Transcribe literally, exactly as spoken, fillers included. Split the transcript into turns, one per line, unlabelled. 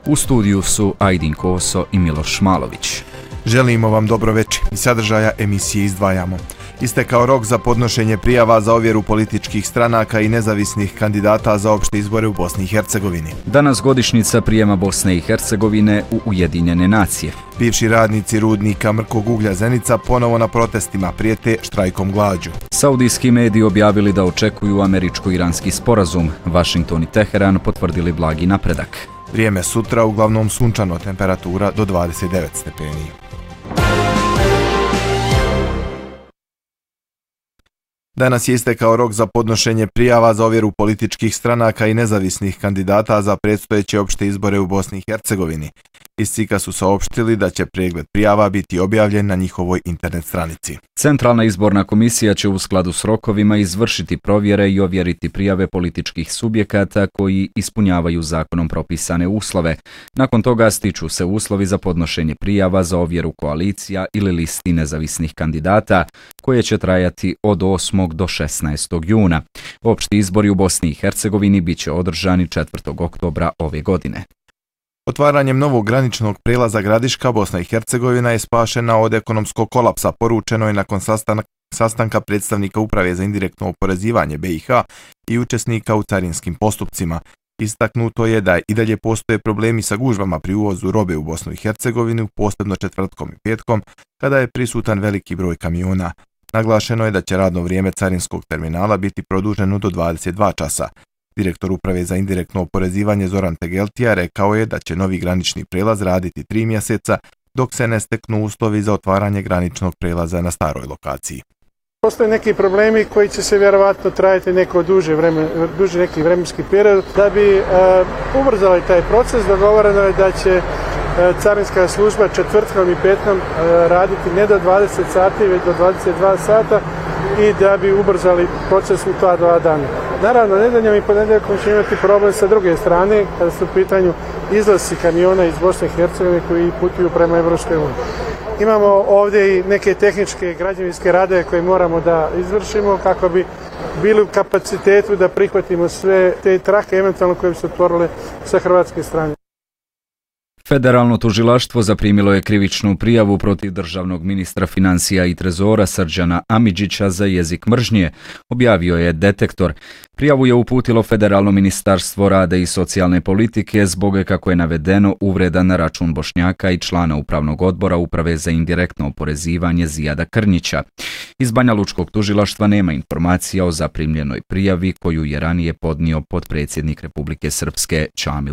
U studiju su Ajdin Koso i Miloš Šmalović.
Želimo vam dobro večer. Iz sadržaja emisije izdvajamo. Istekao rok za podnošenje prijava za ovjeru političkih stranaka i nezavisnih kandidata za opšte izbore u Bosni i Hercegovini.
Danas godišnjica prijema Bosne i Hercegovine u Ujedinjene nacije.
Bivši radnici rudnika Mrkog uglja Zenica ponovo na protestima prijete štrajkom glađu.
Saudijski mediji objavili da očekuju američko-iranski sporazum. Vašington i Teheran potvrdili blagi napredak.
Vrijeme sutra uglavnom sunčano, temperatura do dvadeset devet stepeni. Danas je istekao rok za podnošenje prijava za ovjeru političkih stranaka i nezavisnih kandidata za predstojeće opšte izbore u Bosni i Hercegovini. Iz C I K-a su saopštili da će pregled prijava biti objavljen na njihovoj internet stranici.
Centralna izborna komisija će u skladu s rokovima izvršiti provjere i ovjeriti prijave političkih subjekata koji ispunjavaju zakonom propisane uslove. Nakon toga stiču se uslovi za podnošenje prijava za ovjeru koalicija ili listi nezavisnih kandidata, koje će trajati od osmog do šesnaestog juna. Opšti izbori u Bosni i Hercegovini bit će održani četvrtog oktobra ove godine.
Otvaranjem novog graničnog prelaza Gradiška, Bosna i Hercegovina je spašena od ekonomskog kolapsa, poručeno je nakon sastanka, sastanka predstavnika Uprave za indirektno oporezivanje B i H i učesnika u carinskim postupcima. Istaknuto je da i dalje postoje problemi sa gužvama pri uvozu robe u Bosnu i Hercegovinu, posebno četvrtkom i petkom, kada je prisutan veliki broj kamiona. Naglašeno je da će radno vrijeme carinskog terminala biti produženo do dvadeset dva časa. Direktor Uprave za indirektno oporezivanje Zoran Tegeltija rekao je da će novi granični prelaz raditi tri mjeseca dok se ne steknu uslovi za otvaranje graničnog prelaza na staroj lokaciji.
Postoje neki problemi koji će se vjerovatno trajati neko duže, vremen, duže neki vremenski period. Da bi e, ubrzali taj proces, dogovoreno je da će e, carinska služba četvrtkom i petkom e, raditi ne do dvadeset sati, već do dvadeset dva sata i da bi ubrzali proces u ta dva dana. Naravno, nedeljom i ponedjeljkom će imati problem sa druge strane, kada su u pitanju izlasci kamiona iz Bosne i Hercegovine koji putuju prema Evropskoj uniji. Imamo ovdje i neke tehničke građevinske radove koje moramo da izvršimo kako bi bili u kapacitetu da prihvatimo sve te trake eventualno koje bi se otvorile sa hrvatske strane.
Federalno tužilaštvo zaprimilo je krivičnu prijavu protiv državnog ministra financija i trezora Srđana Amidžića za jezik mržnje, objavio je Detektor. Prijavu je uputilo Federalno ministarstvo rada i socijalne politike zbog, kako je navedeno, uvreda na račun Bošnjaka i člana upravnog odbora Uprave za indirektno oporezivanje Zijada Krnjića. Iz Banja Lučkog tužilaštva nema informacija o zaprimljenoj prijavi koju je ranije podnio potpredsjednik Republike Srpske Čamil